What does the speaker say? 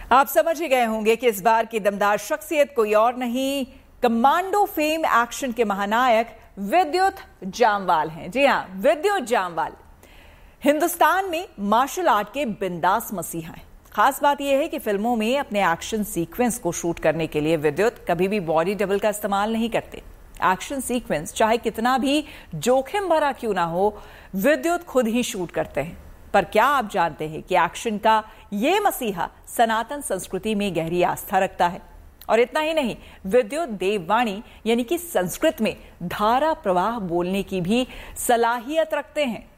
आप समझ ही गए होंगे कि इस बार की दमदार शख्सियत कोई और नहीं, कमांडो फेम एक्शन के महानायक विद्युत जामवाल हैं। जी हां, विद्युत जामवाल हिंदुस्तान में मार्शल आर्ट के बिंदास मसीहा हैं। खास बात यह है कि फिल्मों में अपने एक्शन सीक्वेंस को शूट करने के लिए विद्युत कभी भी बॉडी डबल का इस्तेमाल नहीं करते। एक्शन सीक्वेंस चाहे कितना भी जोखिम भरा क्यों ना हो, विद्युत खुद ही शूट करते हैं। पर क्या आप जानते हैं कि एक्शन का ये मसीहा सनातन संस्कृति में गहरी आस्था रखता है। और इतना ही नहीं, विद्युत देववाणी यानी कि संस्कृत में धारा प्रवाह बोलने की भी सलाहियत रखते हैं।